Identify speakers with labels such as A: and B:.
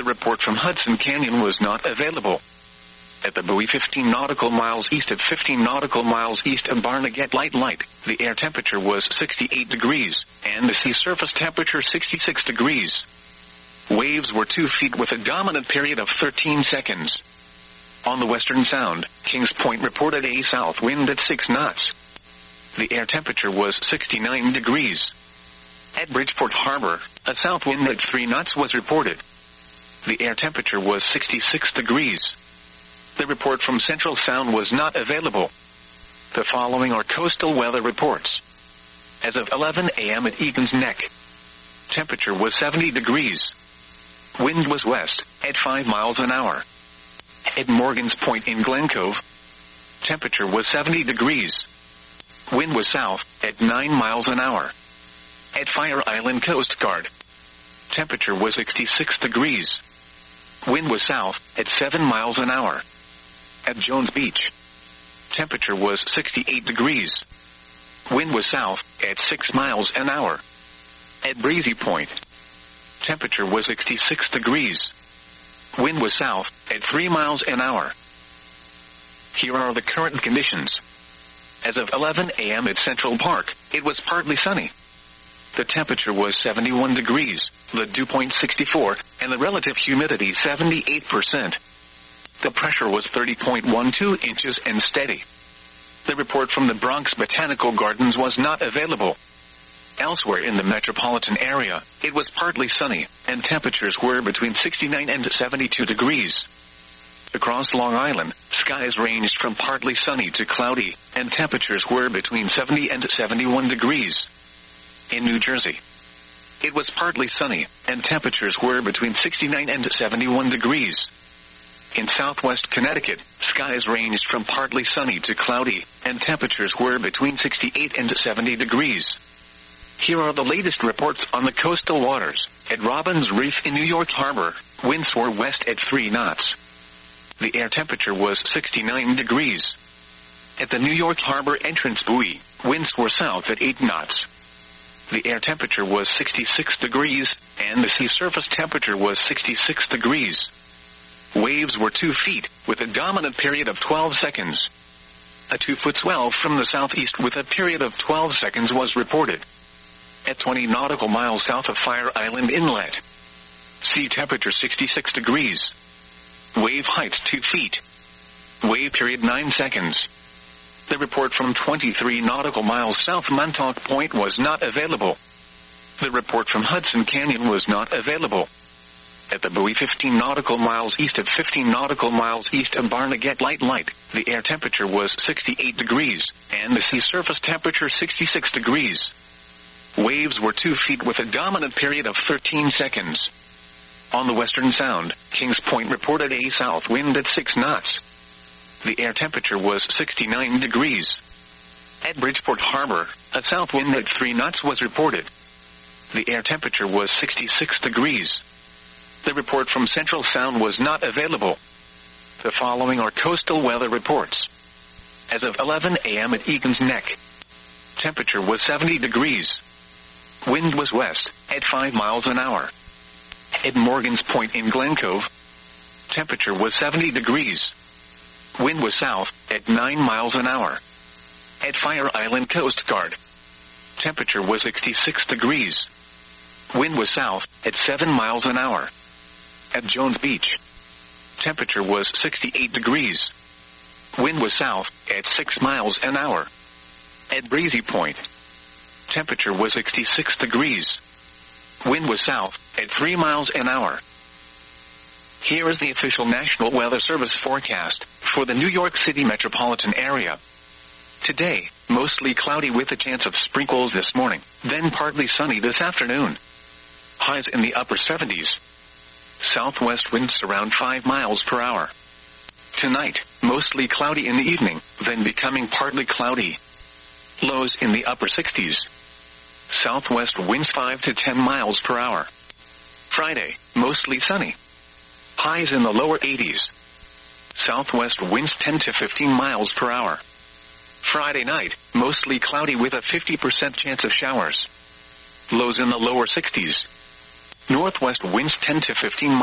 A: report from Hudson Canyon was not available. At the buoy 15 nautical miles east of Barnegat Light, the air temperature was 68 degrees, and the sea surface temperature 66 degrees. Waves were 2 feet with a dominant period of 13 seconds. On the Western Sound, Kings Point reported a south wind at 6 knots. The air temperature was 69 degrees. At Bridgeport Harbor, a south wind at 3 knots was reported. The air temperature was 66 degrees. The report from Central Sound was not available. The following are coastal weather reports. As of 11 a.m. at Egan's Neck, temperature was 70 degrees. Wind was west, at 5 miles an hour. At Morgan's Point in Glen Cove, temperature was 70 degrees. Wind was south, at 9 miles an hour. At Fire Island Coast Guard, temperature was 66 degrees. Wind was south, at 7 miles an hour. At Jones Beach, temperature was 68 degrees. Wind was south, at 6 miles an hour. At Breezy Point, temperature was 66 degrees. Wind was south, at 3 miles an hour. Here are the current conditions. As of 11 a.m. at Central Park, it was partly sunny. The temperature was 71 degrees, the dew point 64, and the relative humidity 78%. The pressure was 30.12 inches and steady. The report from the Bronx Botanical Gardens was not available. Elsewhere in the metropolitan area, it was partly sunny, and temperatures were between 69 and 72 degrees. Across Long Island, skies ranged from partly sunny to cloudy, and temperatures were between 70 and 71 degrees. In New Jersey, it was partly sunny, and temperatures were between 69 and 71 degrees. In southwest Connecticut, skies ranged from partly sunny to cloudy, and temperatures were between 68 and 70 degrees. Here are the latest reports on the coastal waters. At Robbins Reef in New York Harbor, winds were west at 3 knots. The air temperature was 69 degrees. At the New York Harbor entrance buoy, winds were south at 8 knots. The air temperature was 66 degrees, and the sea surface temperature was 66 degrees. Waves were 2 feet, with a dominant period of 12 seconds. A 2-foot swell from the southeast with a period of 12 seconds was reported. At 20 nautical miles south of Fire Island Inlet, sea temperature 66 degrees. Wave height 2 feet. Wave period 9 seconds. The report from 23 nautical miles south Montauk Point was not available. The report from Hudson Canyon was not available. At the buoy 15 nautical miles east of Barnegat Light, the air temperature was 68 degrees, and the sea surface temperature 66 degrees. Waves were 2 feet with a dominant period of 13 seconds. On the Western Sound, Kings Point reported a south wind at 6 knots. The air temperature was 69 degrees. At Bridgeport Harbor, a south wind at 3 knots was reported. The air temperature was 66 degrees. The report from Central Sound was not available. The following are coastal weather reports. As of 11 a.m. at Egan's Neck, temperature was 70 degrees. Wind was west, at 5 miles an hour. At Morgan's Point in Glen Cove, temperature was 70 degrees. Wind was south, at 9 miles an hour. At Fire Island Coast Guard, temperature was 66 degrees. Wind was south, at 7 miles an hour. At Jones Beach, temperature was 68 degrees. Wind was south, at 6 miles an hour. At Breezy Point, temperature was 66 degrees. Wind was south, at 3 miles an hour. Here is the official National Weather Service forecast for the New York City metropolitan area. Today, mostly cloudy with a chance of sprinkles this morning, then partly sunny this afternoon. Highs in the upper 70s. Southwest winds around 5 miles per hour. Tonight, mostly cloudy in the evening, then becoming partly cloudy. Lows in the upper 60s. Southwest winds 5 to 10 miles per hour. Friday, mostly sunny. Highs in the lower 80s. Southwest winds 10 to 15 miles per hour. Friday night, mostly cloudy with a 50% chance of showers. Lows in the lower 60s. Northwest winds 10 to 15 miles